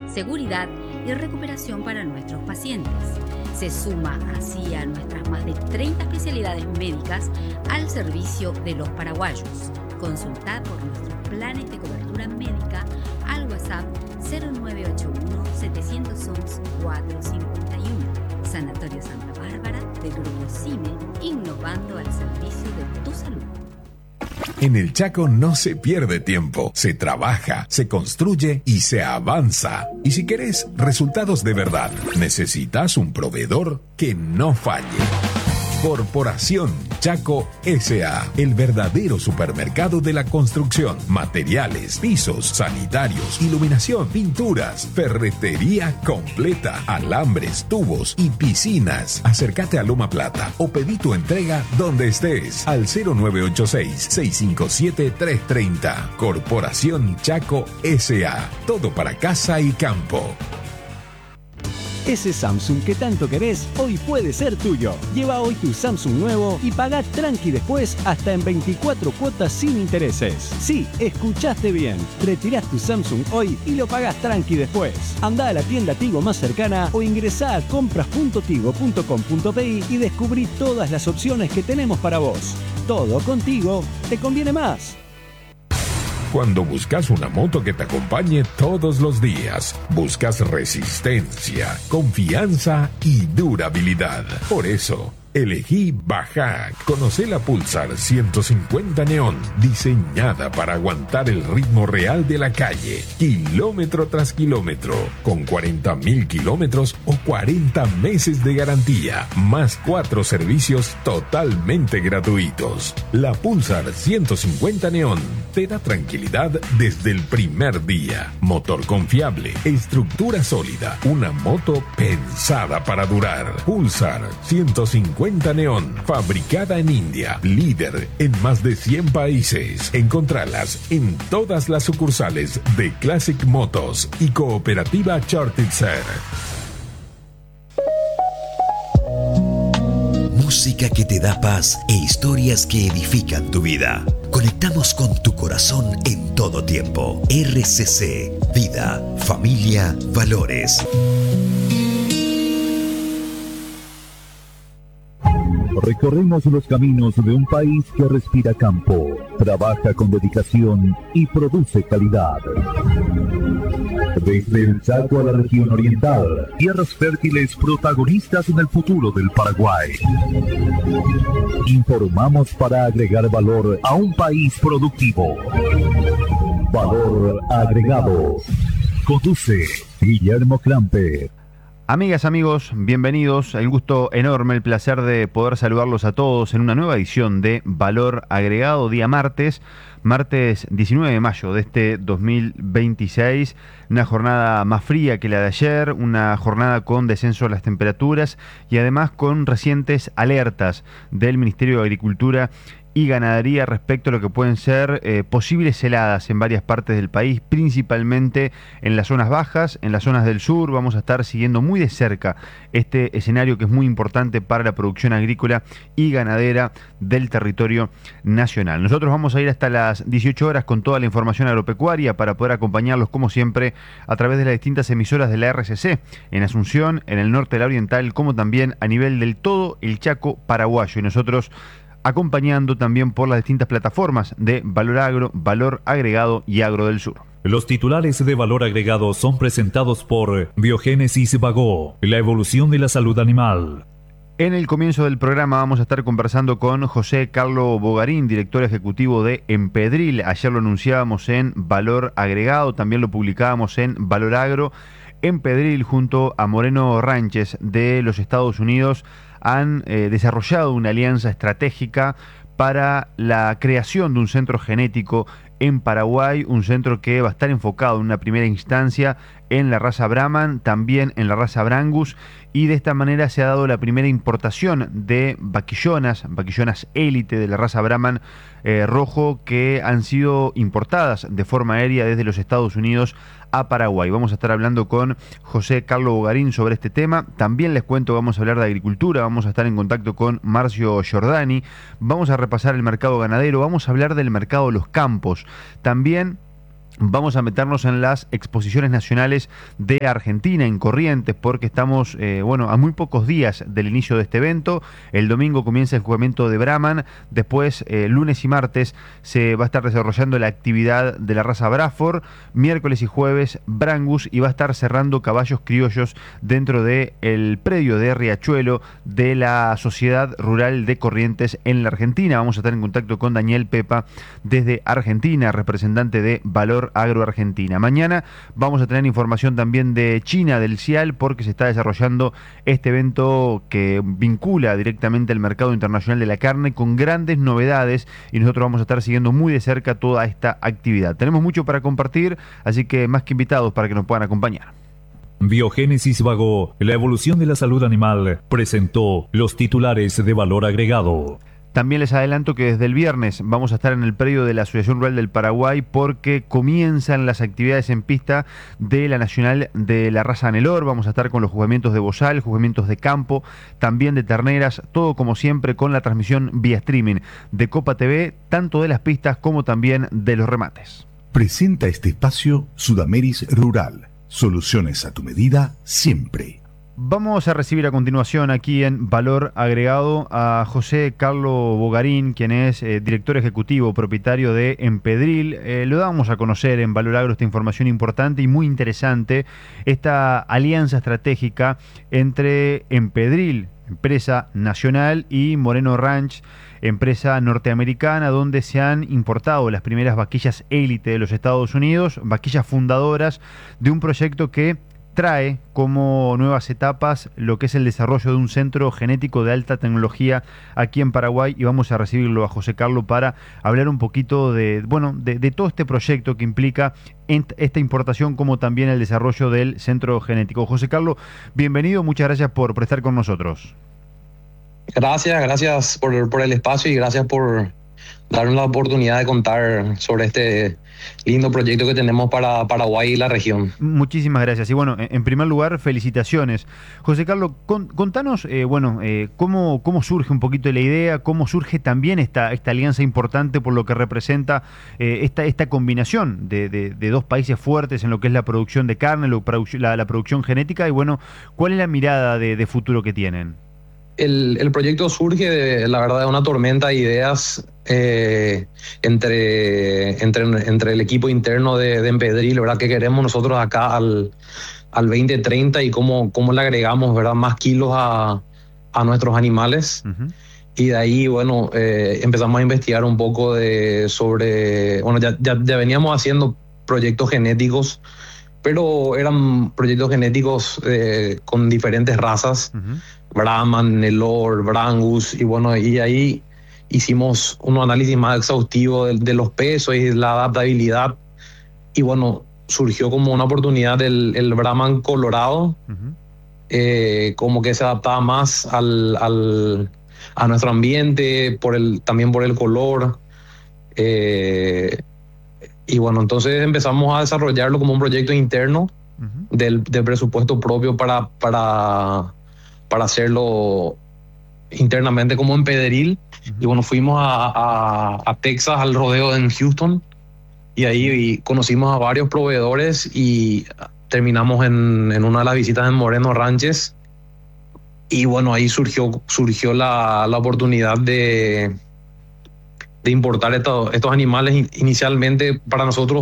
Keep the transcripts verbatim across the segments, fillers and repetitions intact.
seguridad y recuperación para nuestros pacientes. Se suma así a nuestras más de treinta especialidades médicas al servicio de los paraguayos. Consultad por nuestros planes de cobertura médica al WhatsApp cero nueve ocho uno, setecientos once, cuatrocientos cincuenta y uno. Sanatorio Santa Bárbara del Grupo CIME, innovando al servicio de tu salud. En el Chaco no se pierde tiempo, se trabaja, se construye y se avanza. Y si querés resultados de verdad, necesitas un proveedor que no falle. Corporación Chaco S A, el verdadero supermercado de la construcción, materiales, pisos, sanitarios, iluminación, pinturas, ferretería completa, alambres, tubos y piscinas. Acércate a Loma Plata o pedí tu entrega donde estés al cero nueve ocho seis, seis cinco siete, tres tres cero. Corporación Chaco S A, todo para casa y campo. Ese Samsung que tanto querés, hoy puede ser tuyo. Lleva hoy tu Samsung nuevo y pagá tranqui después hasta en veinticuatro cuotas sin intereses. Sí, escuchaste bien. Retirás tu Samsung hoy y lo pagás tranqui después. Andá a la tienda Tigo más cercana o ingresá a compras punto tigo punto com punto pi y descubrí todas las opciones que tenemos para vos. Todo contigo te conviene más. Cuando buscas una moto que te acompañe todos los días, buscas resistencia, confianza y durabilidad. Por eso, elegí Bajac. Conocé la Pulsar ciento cincuenta Neon, diseñada para aguantar el ritmo real de la calle, kilómetro tras kilómetro, con cuarenta mil kilómetros o cuarenta meses de garantía, más cuatro servicios totalmente gratuitos. La Pulsar ciento cincuenta Neon te da tranquilidad desde el primer día. Motor confiable, estructura sólida, una moto pensada para durar. Pulsar ciento cincuenta Neon, fabricada en India, líder en más de cien países. Encontralas en todas las sucursales de Classic Motos y Cooperativa Chartitzer. Música que te da paz e historias que edifican tu vida. Conectamos con tu corazón en todo tiempo. R C C, vida, familia, valores. Recorremos los caminos de un país que respira campo, trabaja con dedicación y produce calidad. Desde el Chaco a la región oriental, tierras fértiles protagonistas en el futuro del Paraguay. Informamos para agregar valor a un país productivo. Valor agregado. Conduce Guillermo Clampe. Amigas, amigos, bienvenidos. El gusto enorme, el placer de poder saludarlos a todos en una nueva edición de Valor Agregado, día martes, martes diecinueve de mayo de este dos mil veintiséis. Una jornada más fría que la de ayer, una jornada con descenso de las temperaturas y además con recientes alertas del Ministerio de Agricultura y Ganadería respecto a lo que pueden ser eh, posibles heladas en varias partes del país, principalmente en las zonas bajas, en las zonas del sur. Vamos a estar siguiendo muy de cerca este escenario que es muy importante para la producción agrícola y ganadera del territorio nacional. Nosotros vamos a ir hasta las dieciocho horas con toda la información agropecuaria para poder acompañarlos como siempre a través de las distintas emisoras de la R C C en Asunción, en el norte de la Oriental, como también a nivel del todo el Chaco paraguayo, y nosotros acompañando también por las distintas plataformas de Valor Agro, Valor Agregado y Agro del Sur. Los titulares de Valor Agregado son presentados por Biogénesis Bagó, la evolución de la salud animal. En el comienzo del programa vamos a estar conversando con José Carlos Bogarín, director ejecutivo de Empedril. Ayer lo anunciábamos en Valor Agregado, también lo publicábamos en Valor Agro. Empedril junto a Moreno Ranches de los Estados Unidos han eh, desarrollado una alianza estratégica para la creación de un centro genético en Paraguay, un centro que va a estar enfocado en una primera instancia en la raza Brahman, también en la raza Brangus, y de esta manera se ha dado la primera importación de vaquillonas, vaquillonas élite de la raza Brahman eh, rojo, que han sido importadas de forma aérea desde los Estados Unidos a Paraguay. Vamos a estar hablando con José Carlos Bogarín sobre este tema. También les cuento, vamos a hablar de agricultura, vamos a estar en contacto con Marcio Giordani, vamos a repasar el mercado ganadero, vamos a hablar del mercado de los campos. También vamos a meternos en las exposiciones nacionales de Argentina, en Corrientes, porque estamos, eh, bueno, a muy pocos días del inicio de este evento. El domingo comienza el juzgamiento de Brahman, después, eh, lunes y martes, se va a estar desarrollando la actividad de la raza Braford, miércoles y jueves, Brangus, y va a estar cerrando caballos criollos dentro del predio de Riachuelo de la Sociedad Rural de Corrientes en la Argentina. Vamos a estar en contacto con Daniel Pepa desde Argentina, representante de Valor Agro Argentina. Mañana vamos a tener información también de China, del CIAL, porque se está desarrollando este evento que vincula directamente al mercado internacional de la carne con grandes novedades, y nosotros vamos a estar siguiendo muy de cerca toda esta actividad. Tenemos mucho para compartir, así que más que invitados para que nos puedan acompañar. Biogénesis Bagó, la evolución de la salud animal, presentó los titulares de Valor Agregado. También les adelanto que desde el viernes vamos a estar en el predio de la Asociación Rural del Paraguay, porque comienzan las actividades en pista de la Nacional de la Raza Anelor. Vamos a estar con los juzgamientos de bozal, juzgamientos de campo, también de terneras, todo como siempre con la transmisión vía streaming de Copa T V, tanto de las pistas como también de los remates. Presenta este espacio Sudameris Rural. Soluciones a tu medida siempre. Vamos a recibir a continuación aquí en Valor Agregado a José Carlos Bogarín, quien es eh, director ejecutivo, propietario de Empedril. Eh, lo damos a conocer en Valor Agro esta información importante y muy interesante, esta alianza estratégica entre Empedril, empresa nacional, y Moreno Ranch, empresa norteamericana, donde se han importado las primeras vaquillas élite de los Estados Unidos, vaquillas fundadoras de un proyecto que trae como nuevas etapas lo que es el desarrollo de un centro genético de alta tecnología aquí en Paraguay, y vamos a recibirlo a José Carlos para hablar un poquito de, bueno, de, de todo este proyecto que implica esta importación, como también el desarrollo del centro genético. José Carlos, bienvenido, muchas gracias por, por estar con nosotros. Gracias, gracias por, por el espacio y gracias por darnos la oportunidad de contar sobre este lindo proyecto que tenemos para Paraguay y la región. Muchísimas gracias. Y bueno, en primer lugar, felicitaciones. José Carlos, con, contanos, eh, bueno, eh, cómo, cómo surge un poquito la idea, cómo surge también esta, esta alianza importante por lo que representa eh, esta, esta combinación de, de, de dos países fuertes en lo que es la producción de carne, lo, la, la producción genética, y bueno, ¿cuál es la mirada de, de futuro que tienen? El, el proyecto surge de, la verdad, de una tormenta de ideas eh, entre, entre, entre el equipo interno de, de Empedril, ¿verdad? Que queremos nosotros acá al, al veinte treinta y cómo, cómo le agregamos, ¿verdad?, más kilos a, a nuestros animales. Uh-huh. Y de ahí, bueno, eh, empezamos a investigar un poco de, sobre... Bueno, ya, ya, ya veníamos haciendo proyectos genéticos, pero eran proyectos genéticos eh, con diferentes razas. Uh-huh. Brahman, Nelor, Brangus, y bueno, y ahí hicimos un análisis más exhaustivo de, de los pesos y la adaptabilidad, y bueno, surgió como una oportunidad el, el Brahman colorado, uh-huh. eh, como que se adaptaba más al, al, a nuestro ambiente, por el, también por el color, eh, y bueno, entonces empezamos a desarrollarlo como un proyecto interno, uh-huh. del, del presupuesto propio para... para para hacerlo internamente como Empedril. Uh-huh. Y bueno, fuimos a, a, a Texas, al rodeo en Houston, y ahí y conocimos a varios proveedores y terminamos en, en una de las visitas en Moreno Ranches, y bueno, ahí surgió, surgió la, la oportunidad de, de importar estos, estos animales inicialmente para nosotros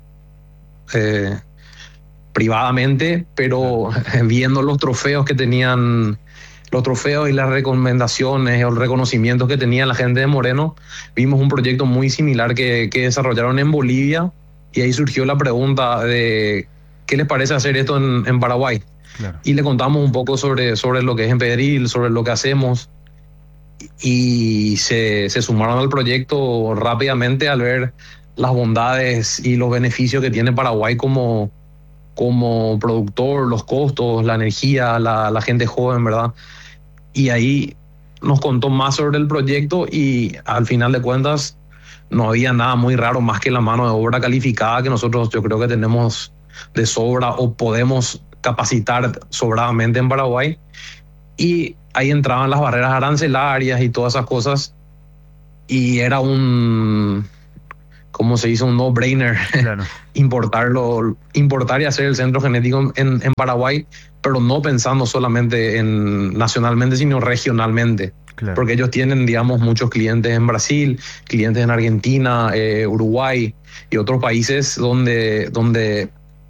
eh, privadamente, pero viendo los trofeos que tenían, los trofeos y las recomendaciones o los reconocimientos que tenía la gente de Moreno, vimos un proyecto muy similar que, que desarrollaron en Bolivia, y ahí surgió la pregunta de ¿qué les parece hacer esto en, en Paraguay? Claro. Y le contamos un poco sobre, sobre lo que es Empedril, sobre lo que hacemos, y se, se sumaron al proyecto rápidamente al ver las bondades y los beneficios que tiene Paraguay como como productor, los costos, la energía, la, la gente joven, ¿verdad? Y ahí nos contó más sobre el proyecto, y al final de cuentas no había nada muy raro más que la mano de obra calificada que nosotros yo creo que tenemos de sobra o podemos capacitar sobradamente en Paraguay. Y ahí entraban las barreras arancelarias y todas esas cosas, y era un... como se hizo un no-brainer, claro. importarlo, importar y hacer el centro genético en, en Paraguay, pero no pensando solamente en nacionalmente, sino regionalmente. Claro. Porque ellos tienen, digamos, muchos clientes en Brasil, clientes en Argentina, eh, Uruguay y otros países donde, donde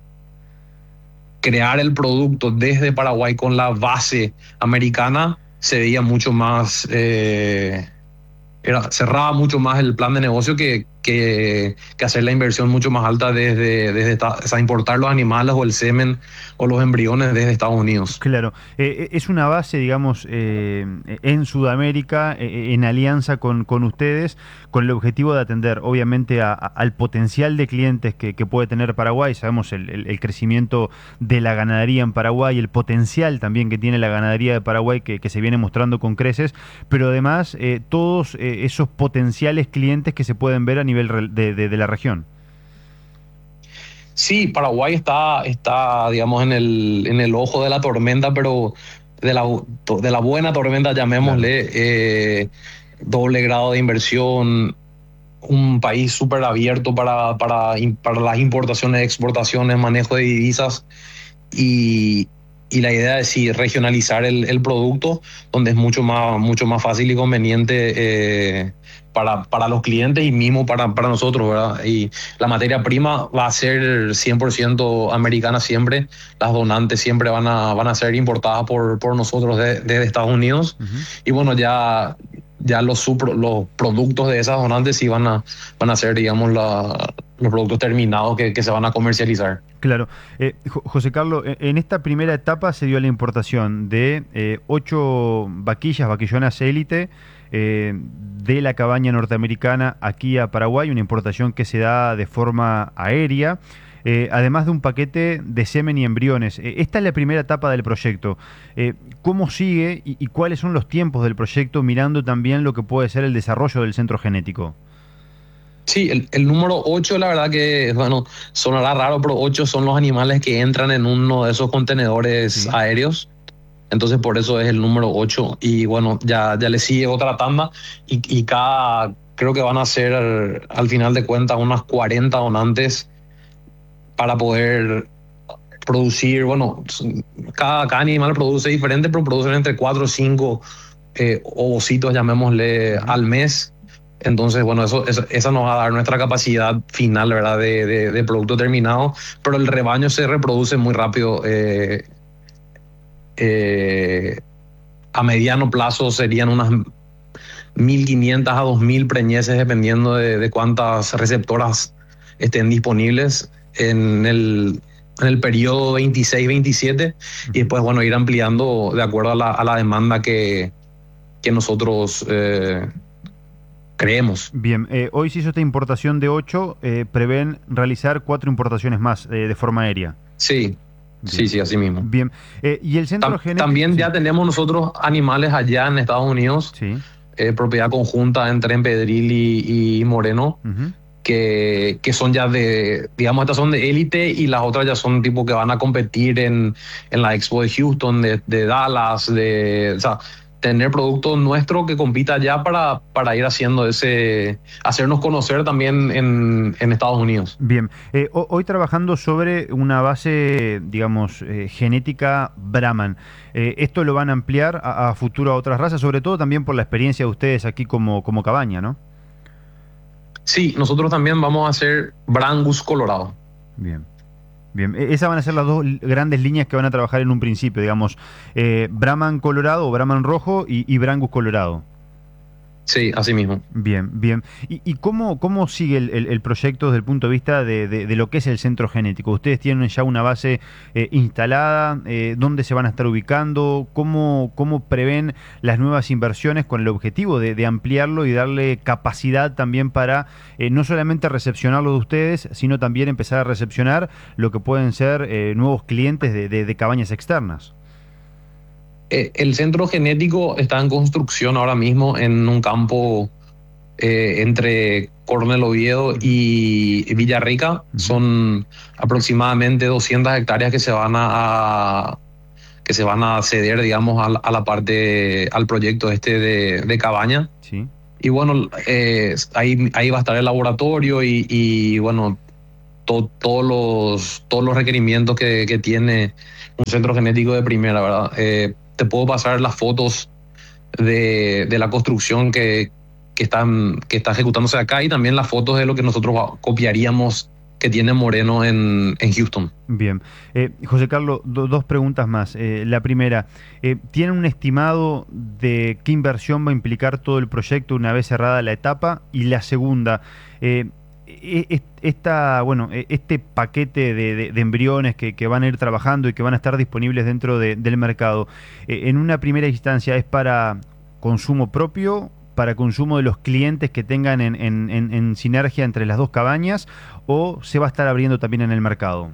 crear el producto desde Paraguay con la base americana se veía mucho más, eh, era, cerraba mucho más el plan de negocio que, que, que hacer la inversión mucho más alta desde, desde esta, o sea, importar los animales o el semen o los embriones desde Estados Unidos. Claro, eh, es una base, digamos, eh, en Sudamérica, eh, en alianza con, con ustedes, con el objetivo de atender, obviamente, a, a, al potencial de clientes que, que puede tener Paraguay. Sabemos el, el, el crecimiento de la ganadería en Paraguay, el potencial también que tiene la ganadería de Paraguay, que, que se viene mostrando con creces, pero además eh, todos eh, esos potenciales clientes que se pueden ver a nivel de, de, de la región. Sí, Paraguay está, está digamos, en el, en el ojo de la tormenta, pero de la, de la buena tormenta, llamémosle, claro. eh, doble grado de inversión, un país súper abierto para, para, para las importaciones, exportaciones, manejo de divisas y, y la idea es sí, regionalizar el, el producto, donde es mucho más, mucho más fácil y conveniente eh, para, para los clientes y mismo para, para nosotros, ¿verdad? Y la materia prima va a ser cien por ciento americana siempre, las donantes siempre van a, van a ser importadas por, por nosotros desde de Estados Unidos. Uh-huh. Y bueno, ya, ya los, supro, los productos de esas donantes sí van a, van a ser, digamos, la, los productos terminados que, que se van a comercializar. Claro. Eh, José Carlos, en esta primera etapa se dio la importación de eh, ocho vaquillas, vaquillonas élite, eh, de la cabaña norteamericana aquí a Paraguay, una importación que se da de forma aérea, eh, además de un paquete de semen y embriones. Eh, esta es la primera etapa del proyecto. Eh, ¿Cómo sigue y, y cuáles son los tiempos del proyecto, mirando también lo que puede ser el desarrollo del centro genético? Sí, el, el número ocho, la verdad que, bueno, sonará raro, pero ocho son los animales que entran en uno de esos contenedores sí. aéreos. Entonces, por eso es el número ocho. Y bueno, ya, ya le sigue otra tanda y, y cada, creo que van a ser al, al final de cuentas unas cuarenta donantes para poder producir, bueno, cada, cada animal produce diferente, pero producen entre cuatro o cinco eh, ovocitos, llamémosle, al mes. Entonces, bueno, eso, eso, esa nos va a dar nuestra capacidad final, ¿verdad?, de, de, de producto terminado, pero el rebaño se reproduce muy rápido. Eh, eh, a mediano plazo serían unas mil quinientas a dos mil preñeces, dependiendo de, de cuántas receptoras estén disponibles en el, en el periodo veintiséis veintisiete, y después, bueno, ir ampliando de acuerdo a la, a la demanda que, que nosotros... Eh, creemos. Bien, eh, hoy se hizo esta importación de ocho, eh, prevén realizar cuatro importaciones más eh, de forma aérea. Sí, bien. sí, sí, así mismo. Bien, eh, y el centro Tam, genético... También sí. ya tenemos nosotros animales allá en Estados Unidos, sí. eh, propiedad conjunta entre Empedril y, y Moreno, uh-huh. que, que son ya de, digamos, estas son de élite y las otras ya son tipo que van a competir en, en la Expo de Houston, de, de Dallas, de... O sea, tener producto nuestro que compita ya para, para ir haciendo ese, hacernos conocer también en, en Estados Unidos. Bien, eh, hoy trabajando sobre una base, digamos, eh, genética Brahman. Eh, ¿Esto lo van a ampliar a, a futuro a otras razas, sobre todo también por la experiencia de ustedes aquí como, como cabaña, ¿no? Sí, nosotros también vamos a hacer Brangus Colorado. Bien. Bien, esas van a ser las dos grandes líneas que van a trabajar en un principio, digamos, eh, Brahman Colorado o Brahman Rojo y, y Brangus Colorado. Sí, así mismo. Bien, bien. ¿Y, y cómo, cómo sigue el, el, el proyecto desde el punto de vista de, de, de lo que es el centro genético? ¿Ustedes tienen ya una base eh, instalada? Eh, ¿Dónde se van a estar ubicando? ¿Cómo, cómo prevén las nuevas inversiones con el objetivo de, de ampliarlo y darle capacidad también para eh, no solamente recepcionarlo de ustedes, sino también empezar a recepcionar lo que pueden ser eh, nuevos clientes de, de, de cabañas externas? El centro genético está en construcción ahora mismo en un campo eh, entre Coronel Oviedo y Villarrica. Uh-huh. Son aproximadamente doscientas hectáreas que se van a, a que se van a ceder, digamos, a la, a la parte, al proyecto este de, de cabaña. Sí. y bueno, eh, ahí, ahí va a estar el laboratorio y, y bueno, to, todos, los, todos los requerimientos que, que tiene un centro genético de primera, ¿verdad? Eh, te puedo pasar las fotos de, de la construcción que, que, están, que está ejecutándose acá y también las fotos de lo que nosotros copiaríamos que tiene Moreno en, en Houston. Bien. Eh, José Carlos, do, dos preguntas más. Eh, la primera, eh, ¿tienen un estimado de qué inversión va a implicar todo el proyecto una vez cerrada la etapa? Y la segunda, eh, esta, bueno, este paquete de, de, de embriones que, que van a ir trabajando y que van a estar disponibles dentro de, del mercado, eh, en una primera instancia, ¿es para consumo propio, para consumo de los clientes que tengan en, en, en, en sinergia entre las dos cabañas, o se va a estar abriendo también en el mercado?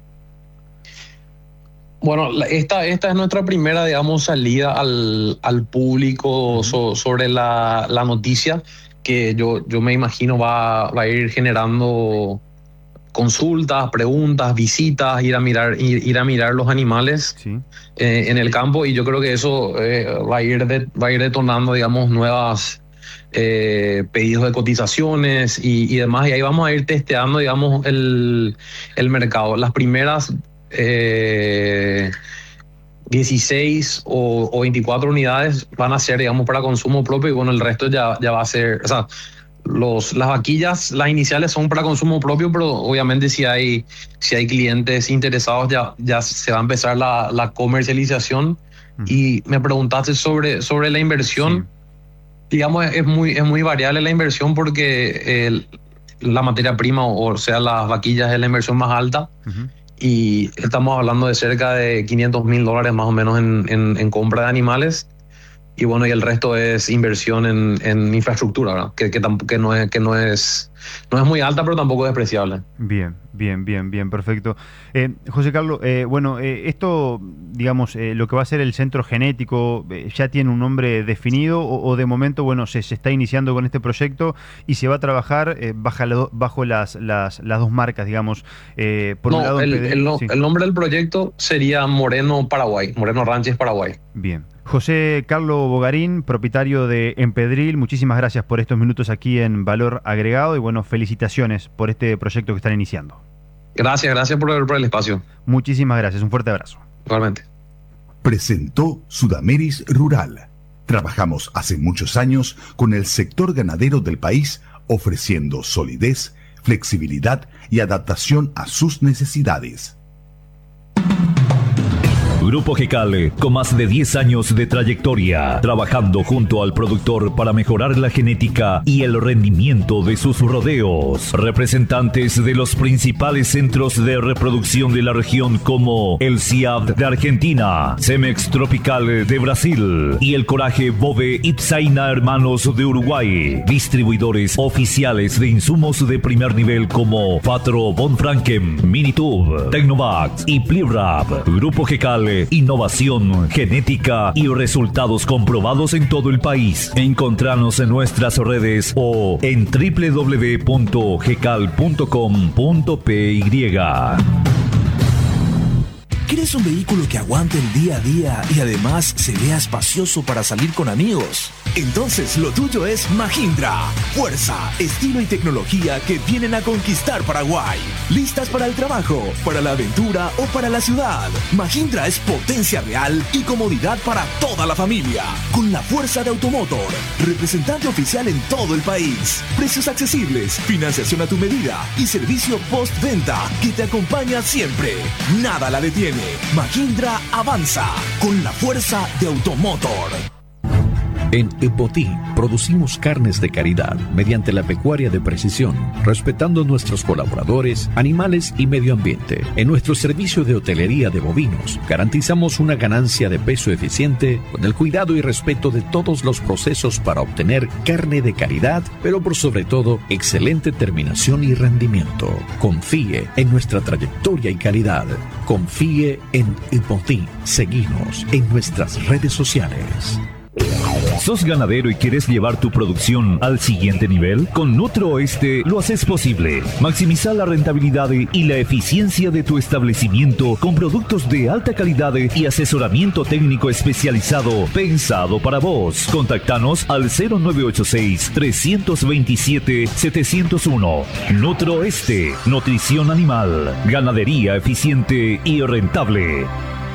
Bueno, esta, esta es nuestra primera, digamos, salida al, al público so, sobre la, la noticia, que yo, yo me imagino va, va a ir generando consultas, preguntas, visitas, ir a mirar, ir, ir a mirar los animales sí. eh, en el campo, y yo creo que eso eh, va a ir de, va a ir detonando, digamos, nuevas eh, pedidos de cotizaciones y, y demás, y ahí vamos a ir testeando, digamos, el, el mercado. Las primeras eh, dieciséis o, o veinticuatro unidades van a ser, digamos, para consumo propio, y bueno, el resto ya, ya va a ser, o sea, Los, las vaquillas, las iniciales son para consumo propio, pero obviamente si hay, si hay clientes interesados ya, ya se va a empezar la, la comercialización. Uh-huh. Y me preguntaste sobre, sobre la inversión. Sí. Digamos, es muy, es muy variable la inversión porque el, la materia prima, o, o sea, las vaquillas, es la inversión más alta. Uh-huh. Y estamos hablando de cerca de quinientos mil dólares más o menos en, en, en compra de animales. Y bueno, y el resto es inversión en, en infraestructura, ¿verdad? Que, que, tampoco, que, no es, que no, es, no es muy alta, pero tampoco es despreciable. Bien, bien, bien, bien, perfecto. Eh, José Carlos, eh, bueno, eh, esto, digamos, eh, lo que va a ser el centro genético, eh, ¿ya tiene un nombre definido o, o de momento, bueno, se, se está iniciando con este proyecto y se va a trabajar eh, bajo, bajo las, las, las dos marcas, digamos? Eh, por no, un lado, el, P D, el, sí. el nombre del proyecto sería Moreno Paraguay, Moreno Ranches Paraguay. Bien. José Carlos Bogarín, propietario de Empedril, muchísimas gracias por estos minutos aquí en Valor Agregado y bueno, felicitaciones por este proyecto que están iniciando. Gracias, gracias por el, por el espacio. Muchísimas gracias, un fuerte abrazo. Igualmente. Presentó Sudameris Rural. Trabajamos hace muchos años con el sector ganadero del país, ofreciendo solidez, flexibilidad y adaptación a sus necesidades. Grupo Gecal, con más de diez años de trayectoria, trabajando junto al productor para mejorar la genética y el rendimiento de sus rodeos. Representantes de los principales centros de reproducción de la región como el C I A B de Argentina, Cemex Tropical de Brasil y el Coraje Bove Ipsaina Hermanos de Uruguay. Distribuidores oficiales de insumos de primer nivel como Fatro Von Franken, Minitube, Tecnovax y Plirap. Grupo Gecal, innovación, genética y resultados comprobados en todo el país. Encontranos en nuestras redes o en doble u doble u doble u punto gecal punto com punto p y. ¿Quieres un vehículo que aguante el día a día y además se vea espacioso para salir con amigos? Entonces lo tuyo es Mahindra. Fuerza, estilo y tecnología que vienen a conquistar Paraguay. ¿Listas para el trabajo, para la aventura o para la ciudad? Mahindra es potencia real y comodidad para toda la familia. Con la fuerza de Automotor, representante oficial en todo el país. Precios accesibles, financiación a tu medida y servicio postventa que te acompaña siempre. Nada la detiene. Mahindra avanza con la fuerza de Automotor. En Epotí producimos carnes de calidad mediante la pecuaria de precisión, respetando nuestros colaboradores, animales y medio ambiente. En nuestro servicio de hotelería de bovinos, garantizamos una ganancia de peso eficiente con el cuidado y respeto de todos los procesos para obtener carne de calidad, pero por sobre todo, excelente terminación y rendimiento. Confíe en nuestra trayectoria y calidad. Confíe en Epotí. Seguinos en nuestras redes sociales. ¿Sos ganadero y querés llevar tu producción al siguiente nivel? Con Nutroeste lo haces posible. Maximiza la rentabilidad y la eficiencia de tu establecimiento con productos de alta calidad y asesoramiento técnico especializado pensado para vos. Contactanos al cero nueve ocho seis, tres dos siete, siete cero uno. Nutroeste, nutrición animal, ganadería eficiente y rentable.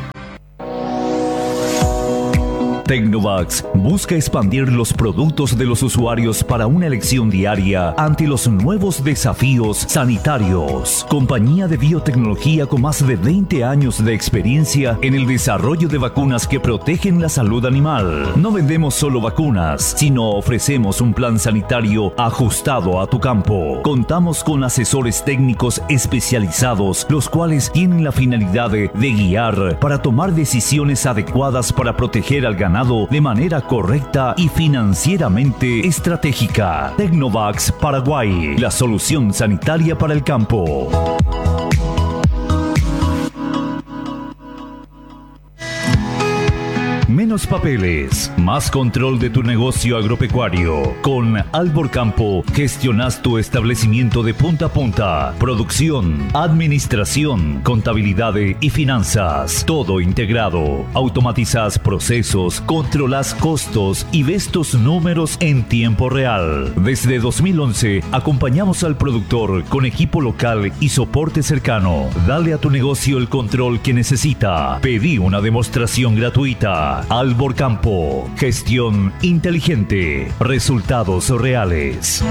Tecnovax busca expandir los productos de los usuarios para una elección diaria ante los nuevos desafíos sanitarios. Compañía de biotecnología con más de veinte años de experiencia en el desarrollo de vacunas que protegen la salud animal. No vendemos solo vacunas, sino ofrecemos un plan sanitario ajustado a tu campo. Contamos con asesores técnicos especializados, los cuales tienen la finalidad de, de guiar para tomar decisiones adecuadas para proteger al ganado de manera correcta y financieramente estratégica. Tecnovax Paraguay, la solución sanitaria para el campo. Menos papeles, más control de tu negocio agropecuario. Con Albor Campo gestionas tu establecimiento de punta a punta. Producción, administración, contabilidad y finanzas. Todo integrado. Automatizas procesos, controlas costos y ves tus números en tiempo real. Desde dos mil once acompañamos al productor con equipo local y soporte cercano. Dale a tu negocio el control que necesita. Pedí una demostración gratuita. Albor Campo, gestión inteligente, resultados reales.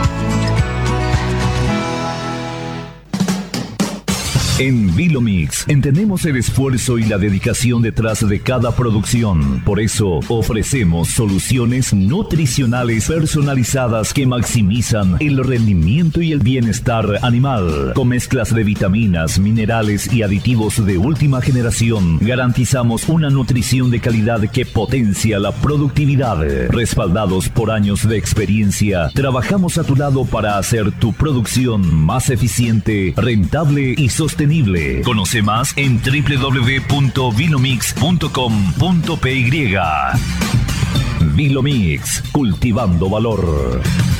En Vilomix entendemos el esfuerzo y la dedicación detrás de cada producción. Por eso ofrecemos soluciones nutricionales personalizadas que maximizan el rendimiento y el bienestar animal. Con mezclas de vitaminas, minerales y aditivos de última generación, garantizamos una nutrición de calidad que potencia la productividad. Respaldados por años de experiencia, trabajamos a tu lado para hacer tu producción más eficiente, rentable y sostenible. Conoce más en doble u doble u doble u punto vilomix punto com punto p y. Vilomix, cultivando valor.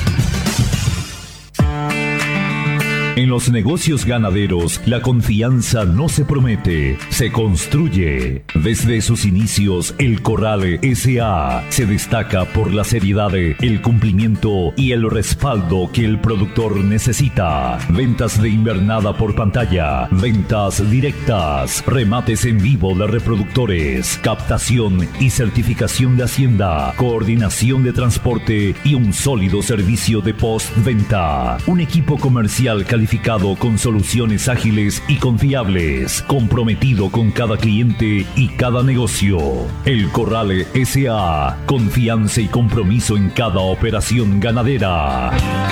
En los negocios ganaderos, la confianza no se promete, se construye. Desde sus inicios, el Corral S A se destaca por la seriedad, el cumplimiento y el respaldo que el productor necesita. Ventas de invernada por pantalla, ventas directas, remates en vivo de reproductores, captación y certificación de hacienda, coordinación de transporte y un sólido servicio de postventa. Un equipo comercial calificado Calificado con soluciones ágiles y confiables, comprometido con cada cliente y cada negocio. El Corral S A, confianza y compromiso en cada operación ganadera.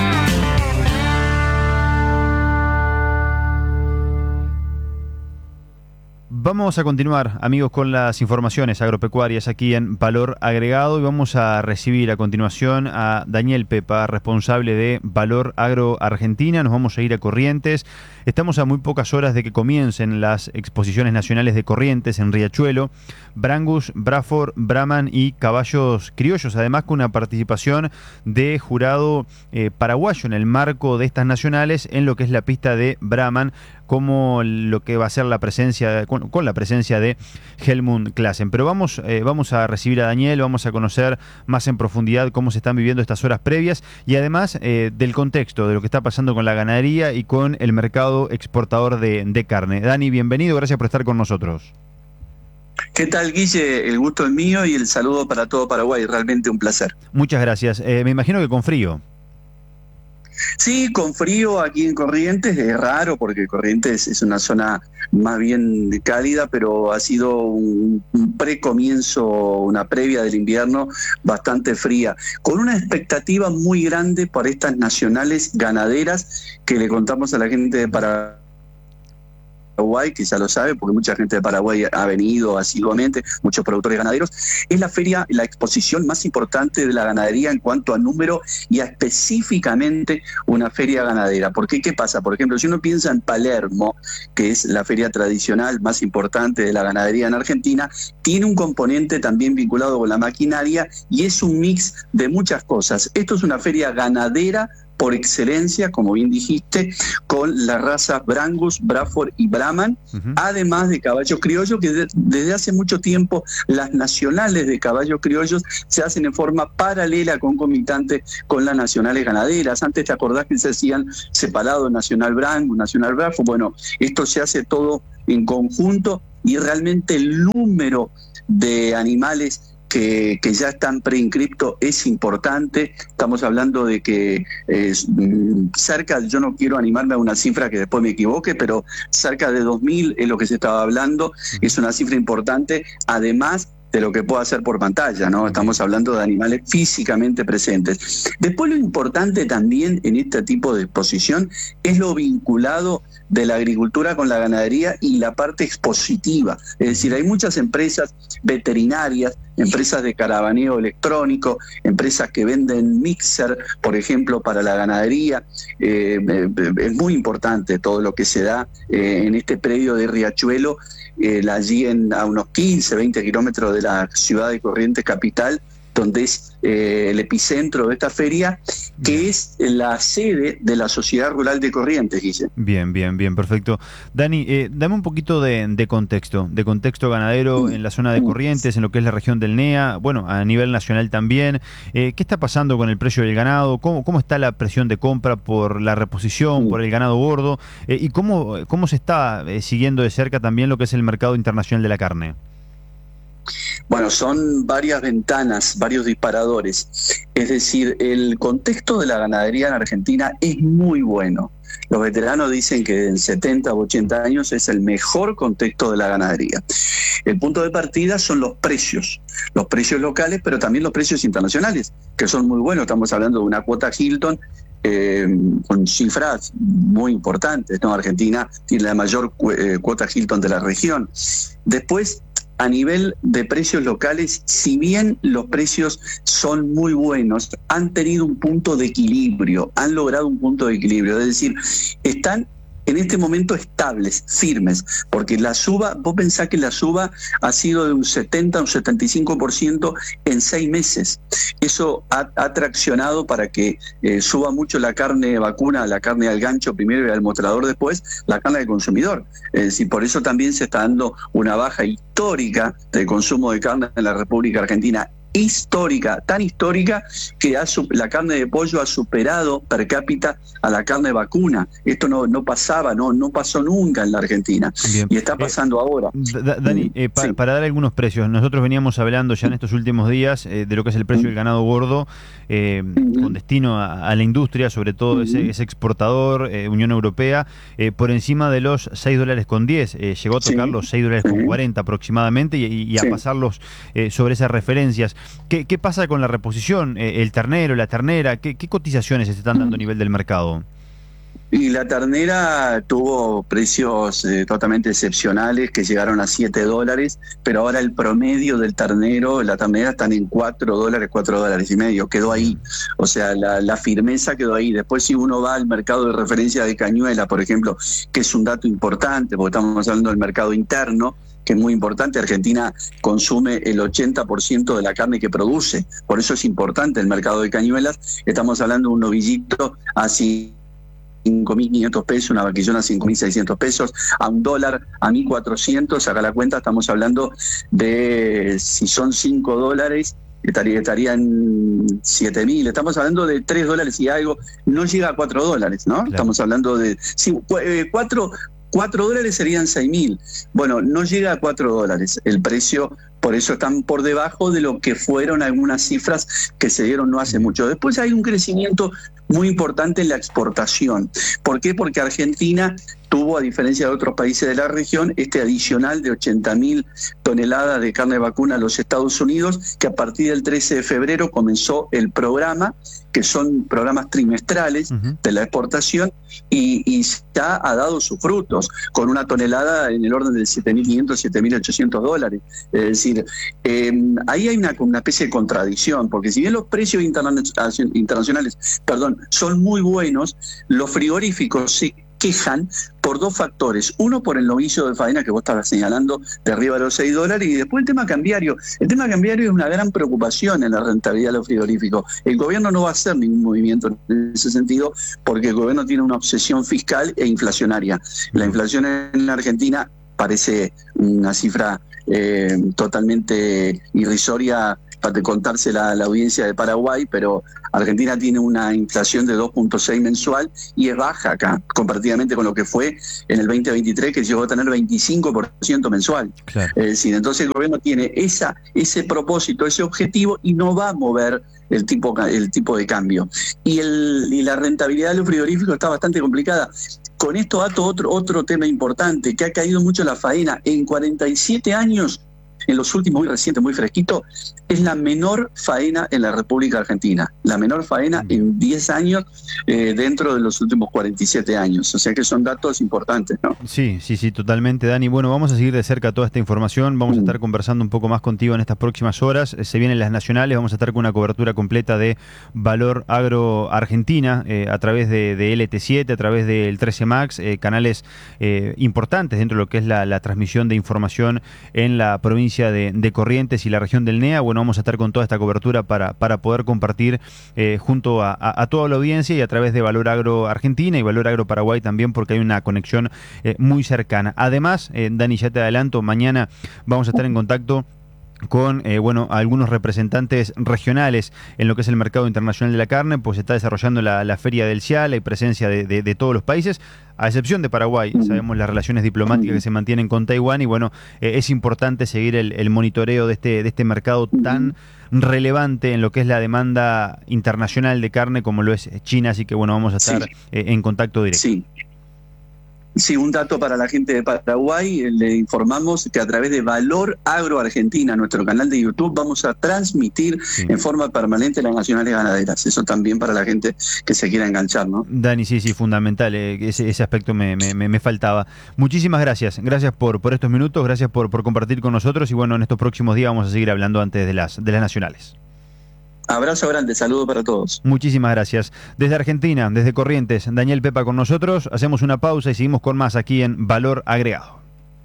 Vamos a continuar, amigos, con las informaciones agropecuarias aquí en Valor Agregado y vamos a recibir a continuación a Daniel Pepa, responsable de Valor Agro Argentina. Nos vamos a ir a Corrientes. Estamos a muy pocas horas de que comiencen las exposiciones nacionales de Corrientes en Riachuelo. Brangus, Braford, Brahman y caballos criollos, además con una participación de jurado eh, paraguayo en el marco de estas nacionales en lo que es la pista de Brahman, como lo que va a ser la presencia, con, con la presencia de Helmut Klassen. Pero vamos, eh, vamos a recibir a Daniel, vamos a conocer más en profundidad cómo se están viviendo estas horas previas y además eh, del contexto de lo que está pasando con la ganadería y con el mercado exportador de, de carne. Dani, bienvenido, gracias por estar con nosotros. ¿Qué tal, Guille? El gusto es mío y el saludo para todo Paraguay, realmente un placer. Muchas gracias. Eh, me imagino que con frío. Sí, con frío aquí en Corrientes, es raro porque Corrientes es una zona más bien cálida, pero ha sido un, un precomienzo, una previa del invierno bastante fría, con una expectativa muy grande por estas nacionales ganaderas que le contamos a la gente de Paraguay Paraguay, que ya lo sabe, porque mucha gente de Paraguay ha venido asiduamente, muchos productores ganaderos. Es la feria, la exposición más importante de la ganadería en cuanto a número y a específicamente una feria ganadera. Porque, ¿qué pasa? Por ejemplo, si uno piensa en Palermo, que es la feria tradicional más importante de la ganadería en Argentina, tiene un componente también vinculado con la maquinaria y es un mix de muchas cosas. Esto es una feria ganadera por excelencia, como bien dijiste, con las razas Brangus, Braford y Brahman, uh-huh. además de caballos criollos, que de, desde hace mucho tiempo las nacionales de caballos criollos se hacen en forma paralela, concomitante con las nacionales ganaderas. Antes te acordás que se hacían separados Nacional Brangus, Nacional Braford. Bueno, esto se hace todo en conjunto y realmente el número de animales Que, que ya están preinscriptos es importante. Estamos hablando de que eh, cerca, yo no quiero animarme a una cifra que después me equivoque, pero cerca de dos mil es lo que se estaba hablando, es una cifra importante, además de lo que puedo hacer por pantalla, ¿no? Estamos hablando de animales físicamente presentes. Después, lo importante también en este tipo de exposición es lo vinculado de la agricultura con la ganadería y la parte expositiva. Es decir, hay muchas empresas veterinarias, empresas de caravaneo electrónico, empresas que venden mixer, por ejemplo, para la ganadería. Eh, es muy importante todo lo que se da eh, en este predio de Riachuelo, eh, allí en, a unos quince, veinte kilómetros de la ciudad de Corrientes capital, donde es eh, el epicentro de esta feria, que es la sede de la Sociedad Rural de Corrientes, Guille. Bien, bien, bien, perfecto. Dani, eh, dame un poquito de, de contexto, de contexto ganadero en la zona de Corrientes, en lo que es la región del N E A, bueno, a nivel nacional también. Eh, ¿Qué está pasando con el precio del ganado? ¿Cómo, cómo está la presión de compra por la reposición, por el ganado gordo? Eh, ¿Y cómo, cómo se está eh, siguiendo de cerca también lo que es el mercado internacional de la carne? Bueno, son varias ventanas, varios disparadores. Es decir, el contexto de la ganadería en Argentina es muy bueno. Los veteranos dicen que en setenta o ochenta años es el mejor contexto de la ganadería. El punto de partida son los precios, los precios locales, pero también los precios internacionales, que son muy buenos. Estamos hablando de una cuota Hilton eh, con cifras muy importantes, ¿no? Argentina tiene la mayor cu- eh, cuota Hilton de la región. Después, a nivel de precios locales, si bien los precios son muy buenos, han tenido un punto de equilibrio, han logrado un punto de equilibrio, es decir, están en este momento estables, firmes, porque la suba, vos pensás que la suba ha sido de un setenta, un setenta y cinco por ciento en seis meses. Eso ha, ha traccionado para que eh, suba mucho la carne vacuna, la carne al gancho primero y al mostrador después, la carne del consumidor. Es decir, por eso también se está dando una baja histórica del consumo de carne en la República Argentina. Histórica, tan histórica que ha, la carne de pollo ha superado per cápita a la carne vacuna. Esto no, no pasaba, no, no pasó nunca en la Argentina. Bien. Y está pasando eh, ahora. Da, Dani, eh, pa, sí. para dar algunos precios, nosotros veníamos hablando ya en estos últimos días eh, de lo que es el precio del ganado gordo, eh, uh-huh. con destino a, a la industria, sobre todo uh-huh. ese, ese exportador, eh, Unión Europea, eh, por encima de los seis dólares con diez, eh, llegó a tocar sí. los seis dólares con cuarenta uh-huh. aproximadamente y, y a sí. pasarlos eh, sobre esas referencias. ¿Qué, ¿Qué pasa con la reposición? Eh, ¿El ternero, la ternera? ¿Qué, qué cotizaciones se están dando a nivel del mercado? Y la ternera tuvo precios eh, totalmente excepcionales que llegaron a siete dólares, pero ahora el promedio del ternero, la ternera están en cuatro dólares, cuatro dólares y medio, quedó ahí. O sea, la, la firmeza quedó ahí. Después, si uno va al mercado de referencia de Cañuela, por ejemplo, que es un dato importante, porque estamos hablando del mercado interno, que es muy importante. Argentina consume el ochenta por ciento de la carne que produce, por eso es importante el mercado de Cañuelas. Estamos hablando de un novillito así cinco mil quinientos pesos, una vaquillona a cinco mil seiscientos pesos, a un dólar, a mil cuatrocientos, saca la cuenta, estamos hablando de, si son cinco dólares, estaría, estarían siete mil, estamos hablando de tres dólares y algo, no llega a cuatro dólares, ¿no? Claro. Estamos hablando de sí, cuatro, cuatro dólares serían seis mil, bueno, no llega a cuatro dólares el precio Por eso están por debajo de lo que fueron algunas cifras que se dieron no hace mucho. Después hay un crecimiento muy importante en la exportación. ¿Por qué? Porque Argentina tuvo, a diferencia de otros países de la región, este adicional de ochenta mil toneladas de carne vacuna a los Estados Unidos, que a partir del trece de febrero comenzó el programa, que son programas trimestrales uh-huh. de la exportación, y, y ya ha dado sus frutos, con una tonelada en el orden de siete mil quinientos, siete mil ochocientos dólares. Es decir, eh, ahí hay una, una especie de contradicción, porque si bien los precios interna- internacionales perdón, son muy buenos, los frigoríficos se quejan por dos factores. Uno, por el novicio de faena que vos estabas señalando, de arriba de los seis dólares, y después el tema cambiario. El tema cambiario es una gran preocupación en la rentabilidad de los frigoríficos. El gobierno no va a hacer ningún movimiento en ese sentido, porque el gobierno tiene una obsesión fiscal e inflacionaria. La inflación en la Argentina parece una cifra eh, totalmente irrisoria para contársela a la audiencia de Paraguay, pero Argentina tiene una inflación de dos punto seis mensual y es baja acá, comparativamente con lo que fue en el veinte veintitrés, que llegó a tener veinticinco por ciento mensual. Claro. Es decir, entonces el gobierno tiene esa, ese propósito, ese objetivo, y no va a mover el tipo, el tipo de cambio. Y, el, y la rentabilidad de los frigoríficos está bastante complicada. Con esto dato otro, otro tema importante, que ha caído mucho la faena. En cuarenta y siete años, en los últimos, muy recientes, muy fresquito, es la menor faena en la República Argentina. La menor faena en diez años eh, dentro de los últimos cuarenta y siete años. O sea que son datos importantes, ¿no? Sí, sí, sí, totalmente, Dani. Bueno, vamos a seguir de cerca toda esta información. Vamos mm. a estar conversando un poco más contigo en estas próximas horas. Se vienen las nacionales. Vamos a estar con una cobertura completa de Valor Agro Argentina eh, a través de, de L T siete, a través del trece Max, eh, canales eh, importantes dentro de lo que es la, la transmisión de información en la provincia De, de Corrientes y la región del N E A. Bueno, vamos a estar con toda esta cobertura para, para poder compartir eh, junto a, a, a toda la audiencia, y a través de Valor Agro Argentina y Valor Agro Paraguay también, porque hay una conexión eh, muy cercana. Además, eh, Dani, ya te adelanto, mañana vamos a estar en contacto con eh, bueno, algunos representantes regionales en lo que es el mercado internacional de la carne, pues se está desarrollando la, la feria del CIAL, hay presencia de, de, de todos los países, a excepción de Paraguay. Sabemos las relaciones diplomáticas que se mantienen con Taiwán, y bueno, eh, es importante seguir el, el monitoreo de este, de este mercado tan relevante en lo que es la demanda internacional de carne como lo es China, así que bueno, vamos a estar sí. eh, en contacto directo. Sí. Sí, un dato para la gente de Paraguay, le informamos que a través de Valor Agro Argentina, nuestro canal de YouTube, vamos a transmitir sí. en forma permanente las nacionales ganaderas. Eso también para la gente que se quiera enganchar, ¿no? Dani, sí, sí, fundamental, eh, ese, ese aspecto me, me, me faltaba. Muchísimas gracias, gracias por, por estos minutos, gracias por, por compartir con nosotros, y bueno, en estos próximos días vamos a seguir hablando antes de las, de las nacionales. Abrazo grande, saludo para todos. Muchísimas gracias. Desde Argentina, desde Corrientes, Daniel Pepa con nosotros. Hacemos una pausa y seguimos con más aquí en Valor Agregado.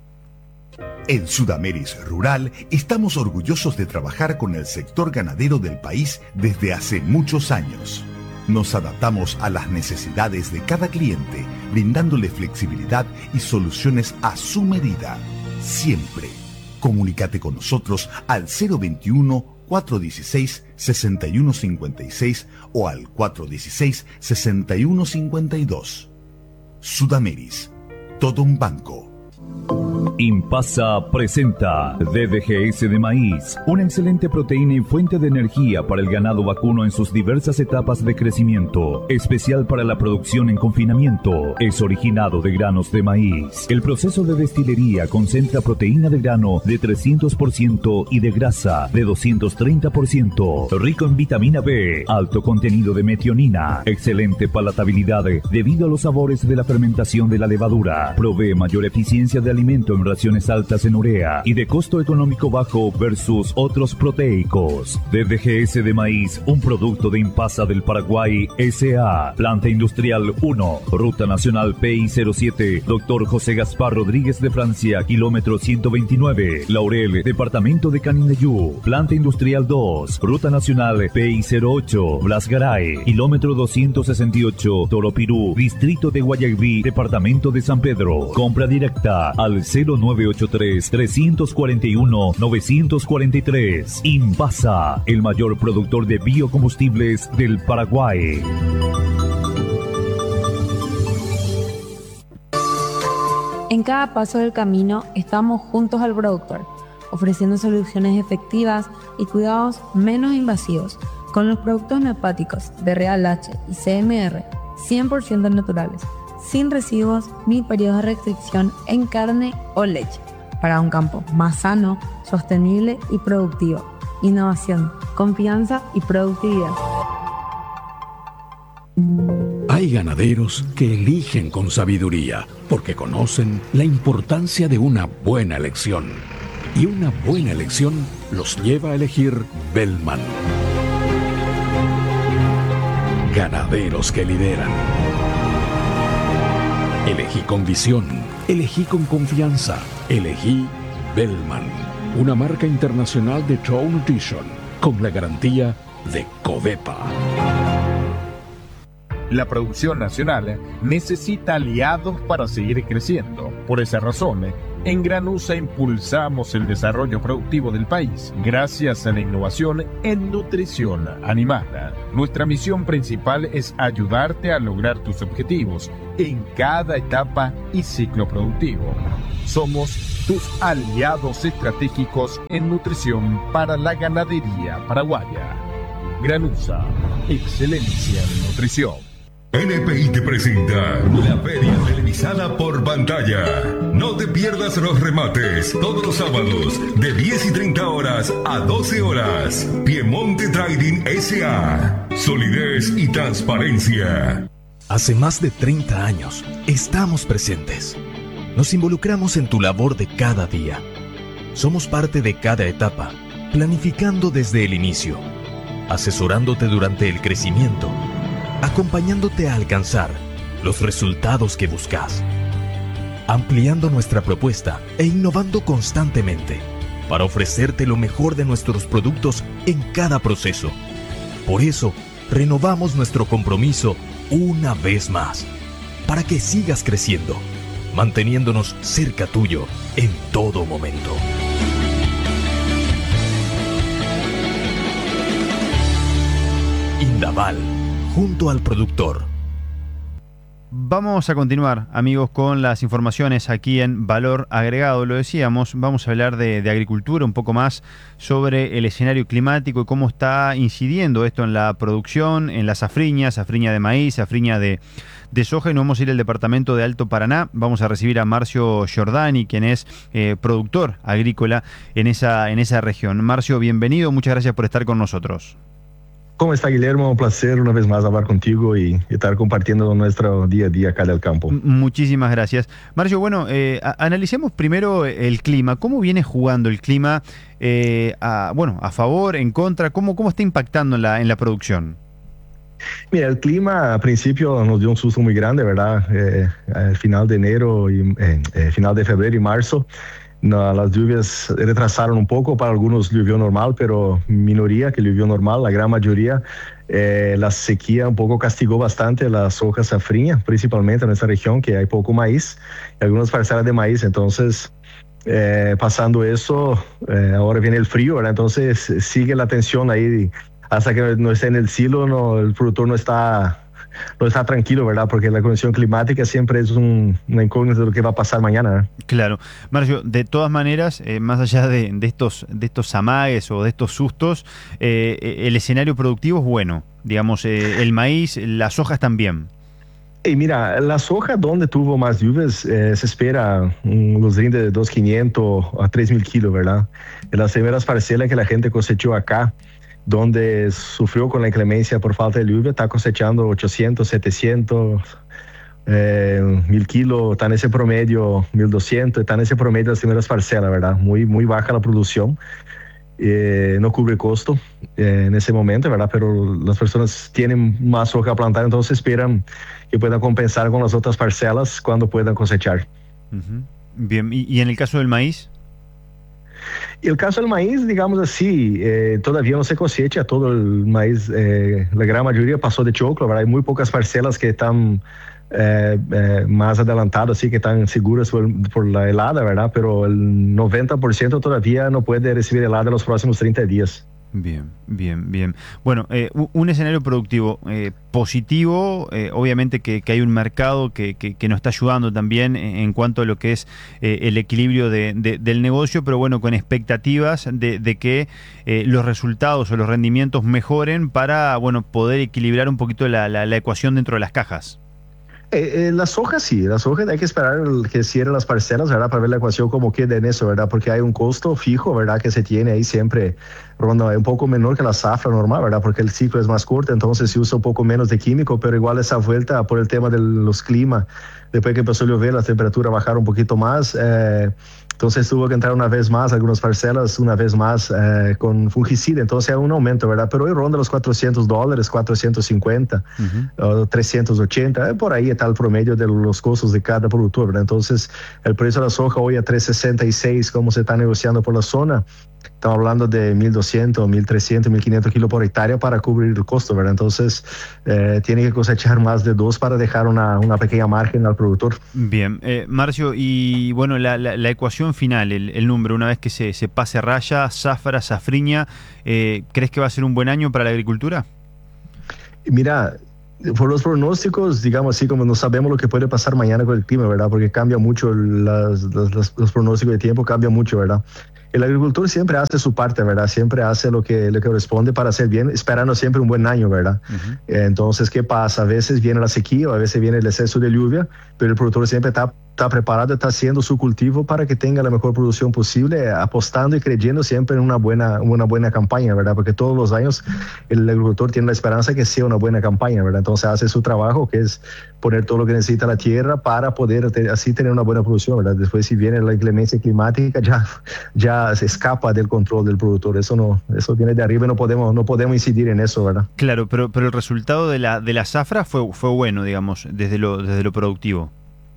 En Sudameris Rural estamos orgullosos de trabajar con el sector ganadero del país desde hace muchos años. Nos adaptamos a las necesidades de cada cliente, brindándole flexibilidad y soluciones a su medida. Siempre. Comunícate con nosotros al cero veintiuno, cuatrocientos dieciséis, sesenta y uno cincuenta y seis o al cuatrocientos dieciséis, sesenta y uno cincuenta y dos. Sudameris, todo un banco. Impasa presenta D D G S de maíz, una excelente proteína y fuente de energía para el ganado vacuno en sus diversas etapas de crecimiento, especial para la producción en confinamiento. Es originado de granos de maíz. El proceso de destilería concentra proteína de grano de trescientos por ciento y de grasa de doscientos treinta por ciento, rico en vitamina B, alto contenido de metionina, excelente palatabilidad debido a los sabores de la fermentación de la levadura, provee mayor eficiencia de alimento en raciones altas en urea y de costo económico bajo versus otros proteicos. D D G S de maíz, un producto de Impasa del Paraguay S A Planta Industrial uno, Ruta Nacional P I cero siete, Doctor José Gaspar Rodríguez de Francia, kilómetro ciento veintinueve, Laurel, Departamento de Canindeyú. Planta Industrial dos, Ruta Nacional P I cero ocho, Blas Garay, kilómetro doscientos sesenta y ocho, Toropirú, Distrito de Guayaquil, Departamento de San Pedro. Compra directa al cero nueve ocho tres, tres cuatro uno, nueve cuatro tres. Impasa, el mayor productor de biocombustibles del Paraguay. En cada paso del camino estamos juntos al productor, ofreciendo soluciones efectivas y cuidados menos invasivos con los productos neopáticos de Real H y C M R cien por ciento naturales, sin residuos ni periodos de restricción en carne o leche, para un campo más sano, sostenible y productivo. Innovación, confianza y productividad. Hay ganaderos que eligen con sabiduría porque conocen la importancia de una buena elección. Y una buena elección los lleva a elegir Bellman. Ganaderos que lideran. Elegí con visión, elegí con confianza, elegí Bellman, una marca internacional de Trout Nutrition con la garantía de Covepa. La producción nacional necesita aliados para seguir creciendo. Por esa razón, en Granusa impulsamos el desarrollo productivo del país gracias a la innovación en nutrición animal. Nuestra misión principal es ayudarte a lograr tus objetivos en cada etapa y ciclo productivo. Somos tus aliados estratégicos en nutrición para la ganadería paraguaya. Granusa, excelencia en nutrición. N P I te presenta la feria televisada por pantalla. No te pierdas los remates todos los sábados de diez y treinta horas a doce horas. Piemonte Trading S A. Solidez y transparencia. Hace más de treinta años estamos presentes. Nos involucramos en tu labor de cada día. Somos parte de cada etapa, planificando desde el inicio, asesorándote durante el crecimiento, acompañándote a alcanzar los resultados que buscas, ampliando nuestra propuesta e innovando constantemente para ofrecerte lo mejor de nuestros productos en cada proceso. Por eso, renovamos nuestro compromiso una vez más, para que sigas creciendo, manteniéndonos cerca tuyo en todo momento. Indaval, junto al productor. Vamos a continuar, amigos, con las informaciones aquí en Valor Agregado. Lo decíamos, vamos a hablar de, de agricultura, un poco más sobre el escenario climático y cómo está incidiendo esto en la producción, en la safriña, safriña de maíz, safriña de, de soja. Y nos vamos a ir al departamento de Alto Paraná. Vamos a recibir a Marcio Giordani, quien es eh, productor agrícola en esa, en esa región. Marcio, bienvenido, muchas gracias por estar con nosotros. ¿Cómo está, Guillermo? Un placer una vez más hablar contigo y estar compartiendo nuestro día a día acá del campo. Muchísimas gracias. Marcio, bueno, eh, a, analicemos primero el clima. ¿Cómo viene jugando el clima? Eh, a, bueno, a favor, en contra. ¿Cómo, cómo está impactando en la, en la producción? Mira, el clima a principio nos dio un susto muy grande, ¿verdad? Eh, al final de enero y eh, eh, final de febrero y marzo. No, las lluvias retrasaron un poco, para algunos llovió normal, pero minoría que llovió normal, la gran mayoría. Eh, la sequía un poco castigó bastante la soja safriña, principalmente en esta región que hay poco maíz y algunas parcelas de maíz. Entonces, eh, pasando eso, eh, ahora viene el frío, ¿verdad? Entonces sigue la tensión ahí hasta que no esté en el silo, no, el productor no está... no está tranquilo, ¿verdad? Porque la condición climática siempre es un, una incógnita de lo que va a pasar mañana, ¿eh? Claro. Marcio, de todas maneras, eh, más allá de, de, estos, de estos amagues o de estos sustos, eh, el escenario productivo es bueno. Digamos, eh, el maíz, las hojas también. Y mira, la soja donde tuvo más lluvias, eh, se espera um, los rindes de dos mil quinientos a tres mil kilos, ¿verdad? En las primeras parcelas que la gente cosechó acá, donde sufrió con la inclemencia por falta de lluvia, está cosechando ochocientos, setecientos, eh, mil kilos, está en ese promedio, mil doscientos, está en ese promedio las primeras parcelas, ¿verdad? Muy, muy baja la producción, eh, no cubre costo eh, en ese momento, ¿verdad? Pero las personas tienen más soja a plantar, entonces esperan que puedan compensar con las otras parcelas cuando puedan cosechar. Uh-huh. Bien, ¿y, y en el caso del maíz? Y el caso del maíz, digamos así, eh, todavía no se cosecha todo el maíz, eh, la gran mayoría pasó de choclo, ¿verdad? Hay muy pocas parcelas que están eh, eh, más adelantadas, así que están seguras por, por la helada, ¿verdad? Pero el noventa por ciento todavía no puede recibir helada en los próximos treinta días. Bien, bien, bien. Bueno, eh, un escenario productivo eh, positivo, eh, obviamente que, que hay un mercado que, que, que nos está ayudando también en, en cuanto a lo que es eh, el equilibrio de, de, del negocio, pero bueno, con expectativas de, de que eh, los resultados o los rendimientos mejoren para, bueno, poder equilibrar un poquito la, la, la ecuación dentro de las cajas. Eh, eh, las hojas sí, las hojas hay que esperar el que cierren las parcelas, ¿verdad? Para ver la ecuación cómo queda en eso, ¿verdad? Porque hay un costo fijo, ¿verdad? Que se tiene ahí siempre, ronda un poco menor que la zafra normal, ¿verdad? Porque el ciclo es más corto, entonces se usa un poco menos de químico, pero igual esa vuelta por el tema de los climas, después que empezó a llover, la temperatura bajaron un poquito más, eh, entonces tuvo que entrar una vez más, algunas parcelas, una vez más eh, con fungicida, entonces hay un aumento, ¿verdad? Pero hoy ronda los cuatrocientos dólares, cuatrocientos cincuenta, uh-huh. uh, trescientos ochenta, eh, por ahí está el promedio de los costos de cada productor, ¿verdad? Entonces el precio de la soja hoy a tres sesenta y seis, como se está negociando por la zona, estamos hablando de mil doscientos, mil trescientos, mil quinientos kilos por hectárea para cubrir el costo, ¿verdad? Entonces eh, tiene que cosechar más de dos para dejar una, una pequeña margen al productor. Bien, eh, Marcio, y bueno, la, la, la ecuación final, el, el número, una vez que se, se pase raya, zafra, safriña, eh, ¿crees que va a ser un buen año para la agricultura? Mira, por los pronósticos, digamos así, como no sabemos lo que puede pasar mañana con el clima, ¿verdad? Porque cambia mucho, las, las, las, los pronósticos de tiempo cambia mucho, ¿verdad? El agricultor siempre hace su parte, ¿verdad? Siempre hace lo que, lo que corresponde para hacer bien, esperando siempre un buen año, ¿verdad? Uh-huh. Entonces, ¿qué pasa? A veces viene la sequía, a veces viene el exceso de lluvia, pero el productor siempre está, está preparado, está haciendo su cultivo para que tenga la mejor producción posible, apostando y creyendo siempre en una buena, una buena campaña, ¿verdad? Porque todos los años el agricultor tiene la esperanza que sea una buena campaña, ¿verdad? Entonces hace su trabajo, que es poner todo lo que necesita la tierra para poder te, así tener una buena producción, ¿verdad? Después, si viene la inclemencia climática, ya, ya se escapa del control del productor. Eso no, eso viene de arriba y no podemos, no podemos incidir en eso, ¿verdad? Claro, pero, pero el resultado de la, de la zafra fue, fue bueno, digamos, desde lo, desde lo productivo.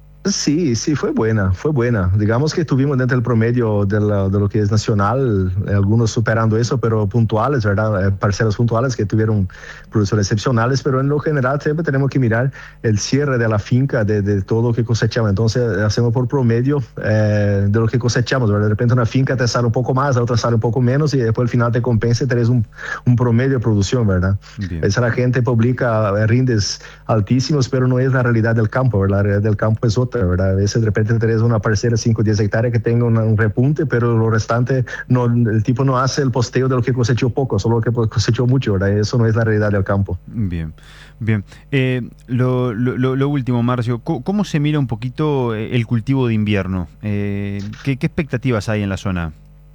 Sí, sí, fue buena, fue buena. Digamos que estuvimos dentro del promedio de, la, de lo que es nacional, algunos superando eso, pero puntuales, ¿verdad? Eh, parcelas puntuales que tuvieron producciones excepcionales, pero en lo general siempre tenemos que mirar el cierre de la finca, de, de todo lo que cosechamos. Entonces hacemos por promedio eh, de lo que cosechamos, ¿verdad? De repente una finca te sale un poco más, la otra sale un poco menos y después al final te compensa y tenés un, un promedio de producción, ¿verdad? Bien. Esa la gente publica eh, rindes altísimos, pero no es la realidad del campo, ¿verdad? La realidad del campo es otra, ¿verdad? A veces de repente tenés una parcela de cinco o diez hectáreas que tenga un, un repunte, pero lo restante, no, el tipo no hace el posteo de lo que cosechó poco, solo lo que cosechó mucho, ¿verdad? Eso no es la realidad del campo. Bien, bien. Eh, lo, lo, lo último, Marcio, ¿cómo se mira un poquito el cultivo de invierno? Eh, ¿qué, ¿Qué expectativas hay en la zona?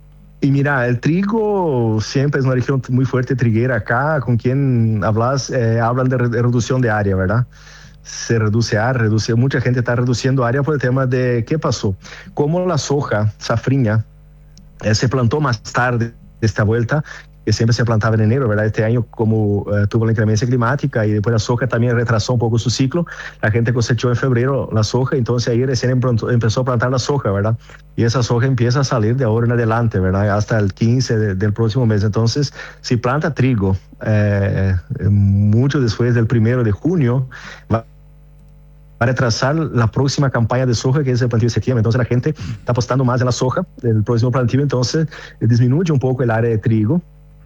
Y mira, el trigo siempre es una región muy fuerte triguera acá, con quien hablas, eh, hablan de, de reducción de área, ¿verdad? Se reduce área, reduce, mucha gente está reduciendo área por el tema de qué pasó. Como la soja safriña eh, se plantó más tarde de esta vuelta, que siempre se plantaba en enero, ¿verdad? Este año, como uh, tuvo la inclemencia climática y después la soja también retrasó un poco su ciclo, la gente cosechó en febrero la soja, entonces ahí recién empezó a plantar la soja, ¿verdad? Y esa soja empieza a salir de ahora en adelante, ¿verdad? Hasta el quince de, del próximo mes. Entonces, si planta trigo eh, mucho después del primero de junio, va para retrasar la próxima campaña de soja, que es el plantío de septiembre. Entonces la gente está apostando más en la soja del próximo plantío, entonces disminuye un poco el área de trigo,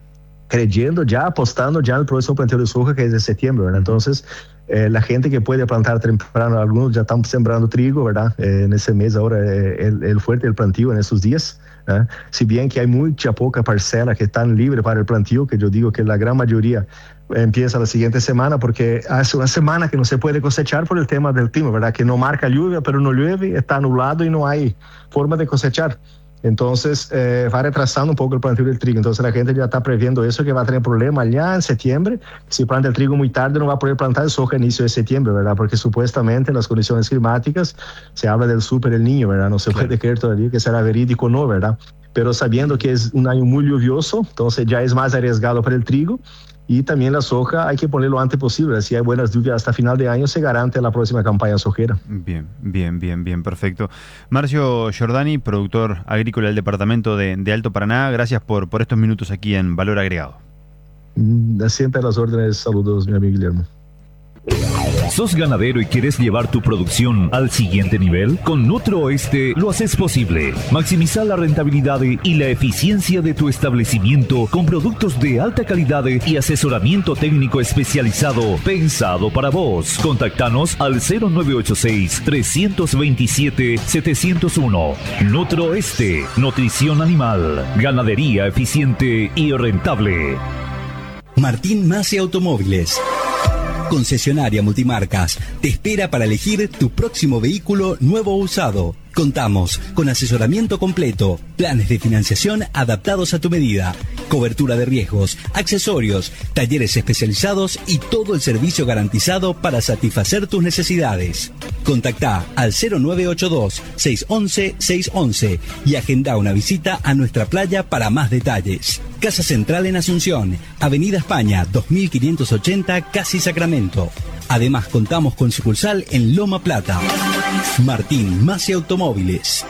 creyendo ya, apostando ya en el próximo plantío de soja, que es de septiembre, ¿verdad? Entonces eh, la gente que puede plantar temprano, algunos ya están sembrando trigo, ¿verdad? Eh, en ese mes ahora, eh, el, el fuerte del plantío en esos días. ¿Eh? Si bien que hay mucha poca parcela que están libres para el plantío, que yo digo que la gran mayoría empieza la siguiente semana, porque hace una semana que no se puede cosechar por el tema del clima, ¿verdad? Que no marca lluvia, pero no llueve, está nublado y no hay forma de cosechar. Entonces eh, va retrasando un poco el planteo del trigo. Entonces la gente ya está previendo eso, que va a tener problema ya en septiembre. Si planta el trigo muy tarde, no va a poder plantar soja a inicio de septiembre, ¿verdad? Porque supuestamente en las condiciones climáticas se habla del super El Niño, ¿verdad? No se puede claro. creer todavía que será verídico o no, ¿verdad? Pero sabiendo que es un año muy lluvioso, entonces ya es más arriesgado para el trigo. Y también la soja hay que ponerlo lo antes posible. Si hay buenas lluvias hasta final de año, se garante la próxima campaña sojera. Bien, bien, bien, bien, perfecto. Marcio Giordani, productor agrícola del departamento de, de Alto Paraná, gracias por, por estos minutos aquí en Valor Agregado. Siempre a las órdenes. Saludos, mi amigo Guillermo. ¿Sos ganadero y querés llevar tu producción al siguiente nivel? Con Nutroeste lo haces posible. Maximizar la rentabilidad y la eficiencia de tu establecimiento con productos de alta calidad y asesoramiento técnico especializado pensado para vos. Contactanos al cero nueve ocho seis, tres dos siete, siete cero uno. Nutroeste, nutrición animal, ganadería eficiente y rentable. Martín Masi Automóviles, concesionaria multimarcas, te espera para elegir tu próximo vehículo nuevo o usado. Contamos con asesoramiento completo, planes de financiación adaptados a tu medida, cobertura de riesgos, accesorios, talleres especializados y todo el servicio garantizado para satisfacer tus necesidades. Contactá al cero nueve ocho dos, seis uno uno, seis uno uno y agenda una visita a nuestra playa para más detalles. Casa Central en Asunción, Avenida España dos mil quinientos ochenta, Casi Sacramento. Además contamos con sucursal en Loma Plata. Martín Masi Automóviles.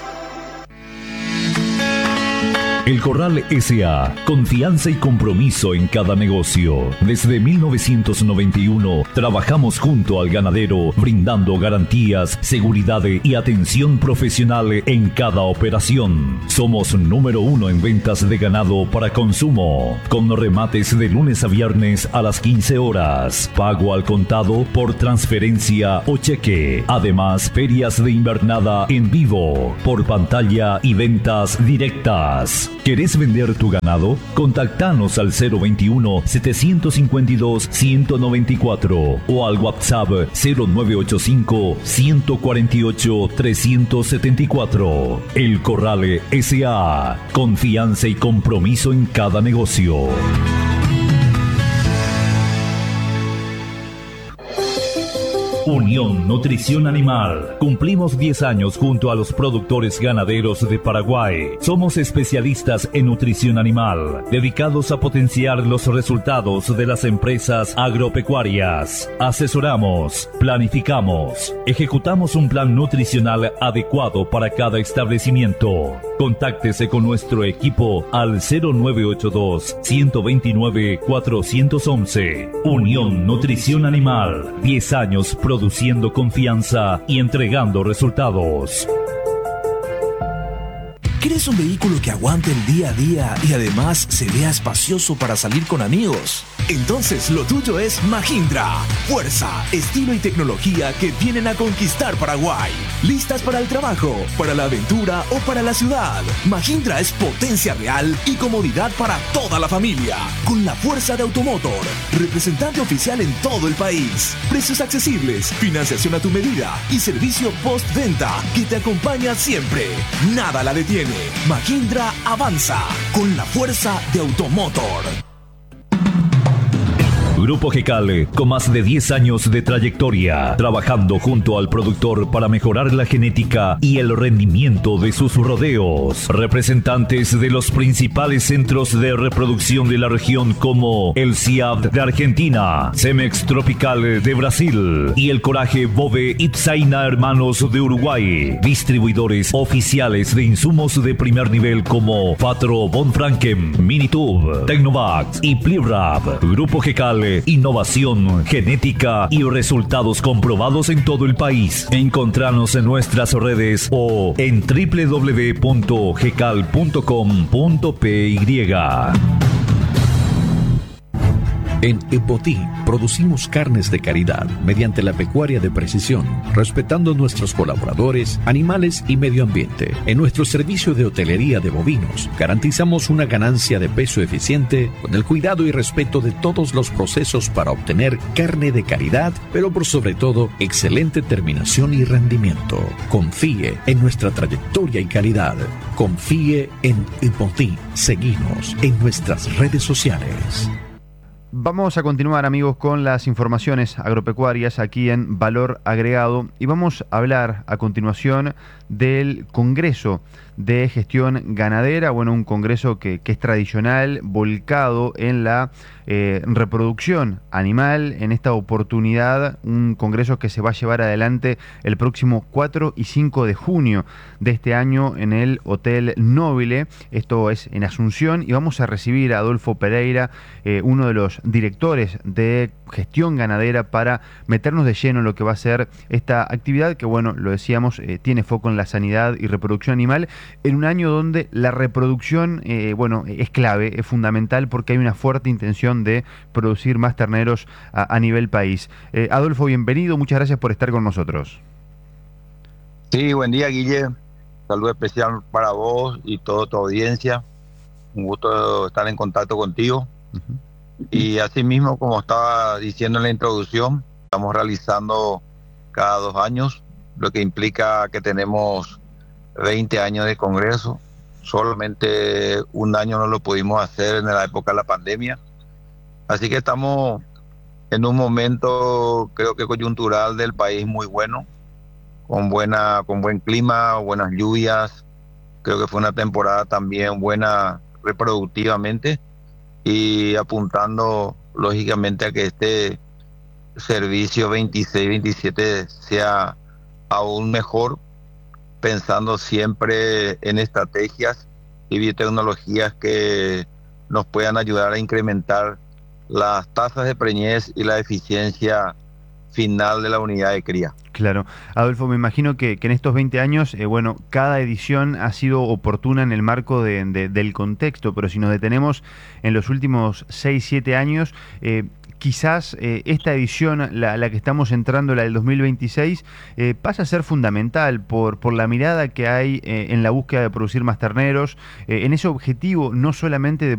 El Corral S A, confianza y compromiso en cada negocio. Desde mil novecientos noventa y uno trabajamos junto al ganadero, brindando garantías, seguridad y atención profesional en cada operación. Somos número uno en ventas de ganado para consumo, con remates de lunes a viernes a las quince horas, pago al contado por transferencia o cheque. Además, ferias de invernada en vivo, por pantalla y ventas directas. ¿Querés vender tu ganado? Contactanos al cero veintiuno, setecientos cincuenta y dos, ciento noventa y cuatro o al WhatsApp cero nueve ocho cinco, ciento cuarenta y ocho, trescientos setenta y cuatro. El Corral S A. Confianza y compromiso en cada negocio. Unión Nutrición Animal. Cumplimos diez años junto a los productores ganaderos de Paraguay. Somos especialistas en nutrición animal, dedicados a potenciar los resultados de las empresas agropecuarias. Asesoramos, planificamos, ejecutamos un plan nutricional adecuado para cada establecimiento. Contáctese con nuestro equipo al cero nueve ocho dos, uno dos nueve, cuatro uno uno. Unión Nutrición Animal. diez años produciendo confianza y entregando resultados. ¿Quieres un vehículo que aguante el día a día y además se vea espacioso para salir con amigos? Entonces lo tuyo es Mahindra. Fuerza, estilo y tecnología que vienen a conquistar Paraguay. ¿Listas para el trabajo, para la aventura o para la ciudad? Mahindra es potencia real y comodidad para toda la familia. Con la fuerza de Automotor, representante oficial en todo el país. Precios accesibles, financiación a tu medida y servicio postventa que te acompaña siempre. Nada la detiene. Mahindra avanza con la fuerza de Automotor. Grupo Gecal, con más de diez años de trayectoria, trabajando junto al productor para mejorar la genética y el rendimiento de sus rodeos. Representantes de los principales centros de reproducción de la región como el C I A B de Argentina, Cemex Tropical de Brasil y el Coraje Bove Itzaina Hermanos de Uruguay. Distribuidores oficiales de insumos de primer nivel como Fatro Von Franken, Minitube, Tecnovax y Plirap. Grupo Gecal, innovación, genética y resultados comprobados en todo el país. Encontranos en nuestras redes o en doble u doble u doble u punto gecal punto com punto p y. En Epotí producimos carnes de calidad mediante la pecuaria de precisión, respetando nuestros colaboradores, animales y medio ambiente. En nuestro servicio de hotelería de bovinos, garantizamos una ganancia de peso eficiente con el cuidado y respeto de todos los procesos para obtener carne de calidad, pero por sobre todo, excelente terminación y rendimiento. Confíe en nuestra trayectoria y calidad. Confíe en Epotí. Seguinos en nuestras redes sociales. Vamos a continuar, amigos, con las informaciones agropecuarias aquí en Valor Agregado y vamos a hablar a continuación del Congreso de Gestión Ganadera, bueno, un congreso que, que es tradicional, volcado en la eh, reproducción animal. En esta oportunidad, un congreso que se va a llevar adelante el próximo cuatro y cinco de junio de este año en el Hotel Nobile, esto es en Asunción, y vamos a recibir a Adolfo Pereira, eh, uno de los directores de Gestión Ganadera, para meternos de lleno en lo que va a ser esta actividad que, bueno, lo decíamos, eh, tiene foco en la sanidad y reproducción animal, en un año donde la reproducción, eh, bueno, es clave, es fundamental, porque hay una fuerte intención de producir más terneros a, a nivel país. Eh, Adolfo, bienvenido, muchas gracias por estar con nosotros. Sí, buen día, Guille. Saludo especial para vos y toda tu audiencia. Un gusto estar en contacto contigo. Uh-huh. Y asimismo, como estaba diciendo en la introducción, estamos realizando cada dos años, lo que implica que tenemos veinte años de congreso. Solamente un año no lo pudimos hacer en la época de la pandemia. Así que estamos en un momento, creo que coyuntural del país muy bueno, con buena, con buen clima, buenas lluvias. Creo que fue una temporada también buena reproductivamente, y apuntando lógicamente a que este servicio veintiséis veintisiete sea aún mejor, pensando siempre en estrategias y biotecnologías que nos puedan ayudar a incrementar las tasas de preñez y la eficiencia final de la unidad de cría. Claro. Adolfo, me imagino que, que en estos veinte años, eh, bueno, cada edición ha sido oportuna en el marco de, de, del contexto, pero si nos detenemos en los últimos seis, siete años, eh, quizás eh, esta edición, la, la que estamos entrando, la del dos mil veintiséis, eh, pasa a ser fundamental por, por la mirada que hay eh, en la búsqueda de producir más terneros, eh, en ese objetivo no solamente de